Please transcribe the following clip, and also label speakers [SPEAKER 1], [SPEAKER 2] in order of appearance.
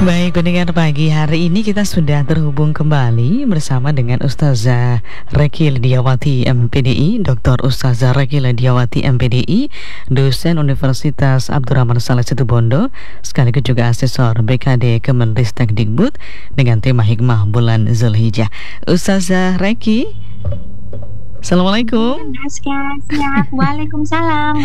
[SPEAKER 1] Baik, pendengar pagi hari ini kita sudah terhubung kembali bersama dengan Ustazah Reky Lidiawati MPDI, Dr. Ustazah Reky Lidiawati MPDI, dosen Universitas Abdurrahman Saleh Situbondo, sekaligus juga asesor BKD Kemenristekdikbud dengan tema Hikmah Bulan Zulhijjah. Ustazah Reky, Assalamualaikum.
[SPEAKER 2] Siap. Waalaikumsalam.